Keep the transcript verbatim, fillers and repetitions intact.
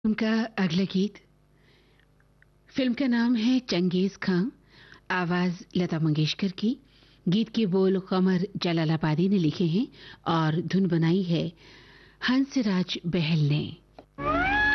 उनका अगला गीत, फिल्म का नाम है चंगेज खां, आवाज लता मंगेशकर की। गीत के बोल कमर जलालाबादी ने लिखे हैं और धुन बनाई है हंसराज बहल ने।